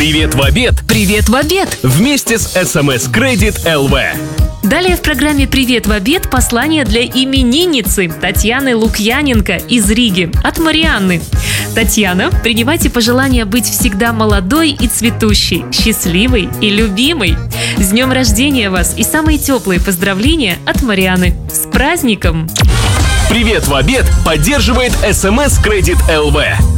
Привет в обед! Привет в обед! Вместе с СМС Кредит ЛВ. Далее в программе «Привет в обед» послание для именинницы Татьяны Лукьяненко из Риги от Марианны. Татьяна, принимайте пожелания быть всегда молодой и цветущей, счастливой и любимой. С днем рождения вас и самые теплые поздравления от Марианны. С праздником! Привет в обед поддерживает СМС Кредит ЛВ.